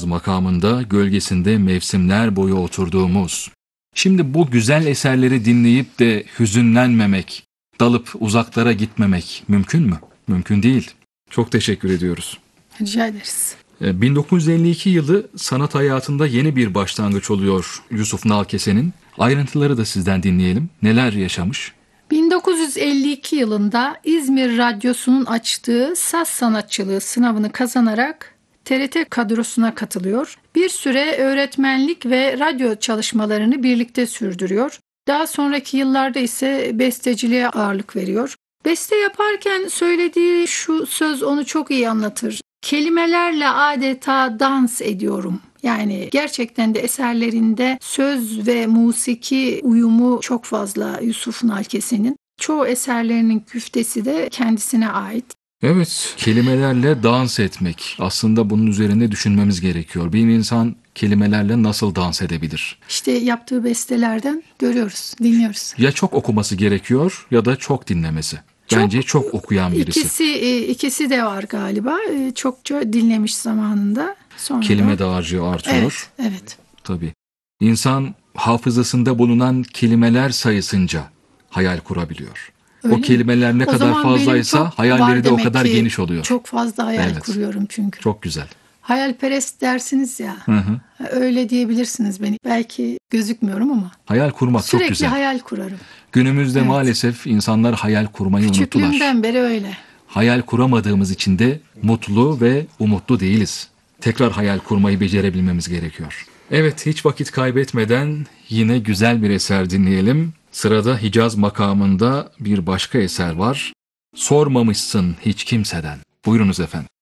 makamında gölgesinde mevsimler boyu oturduğumuz. Şimdi bu güzel eserleri dinleyip de hüzünlenmemek, dalıp uzaklara gitmemek mümkün mü? Mümkün değil. Çok teşekkür ediyoruz. Rica ederiz. 1952 yılı sanat hayatında yeni bir başlangıç oluyor Yusuf Nalkese'nin. Ayrıntıları da sizden dinleyelim. Neler yaşamış? 1952 yılında İzmir Radyosu'nun açtığı saz sanatçılığı sınavını kazanarak TRT kadrosuna katılıyor. Bir süre öğretmenlik ve radyo çalışmalarını birlikte sürdürüyor. Daha sonraki yıllarda ise besteciliğe ağırlık veriyor. Beste yaparken söylediği şu söz onu çok iyi anlatır. Kelimelerle adeta dans ediyorum. Yani gerçekten de eserlerinde söz ve musiki uyumu çok fazla Yusuf Nalkese'nin. Çoğu eserlerinin güftesi de kendisine ait. Evet, kelimelerle dans etmek. Aslında bunun üzerinde düşünmemiz gerekiyor. Bir insan kelimelerle nasıl dans edebilir? İşte yaptığı bestelerden görüyoruz, dinliyoruz. Ya çok okuması gerekiyor ya da çok dinlemesi. Bence çok okuyan birisi. İkisi de var galiba. Çokça dinlemiş zamanında. Sonra Kelime dağarcığı artıyor. Evet. Tabii. İnsan hafızasında bulunan kelimeler sayısınca hayal kurabiliyor. Öyle o mi? kelimeler ne O kadar zaman benim fazlaysa çok hayalleri var de o demek kadar ki. geniş oluyor. Çok fazla hayal Evet. kuruyorum çünkü. Çok güzel. Hayalperest dersiniz ya. Hı hı. Öyle diyebilirsiniz beni. Belki gözükmüyorum ama. Hayal kurmak çok Sürekli güzel. hayal kurarım. Günümüzde Evet. maalesef insanlar hayal kurmayı unuttular. Küçüklüğümden beri öyle. Hayal kuramadığımız için de mutlu ve umutlu değiliz. Tekrar hayal kurmayı becerebilmemiz gerekiyor. Evet, hiç vakit kaybetmeden yine güzel bir eser dinleyelim. Sırada Hicaz makamında bir başka eser var. Sormamışsın hiç kimseden. Buyurunuz efendim.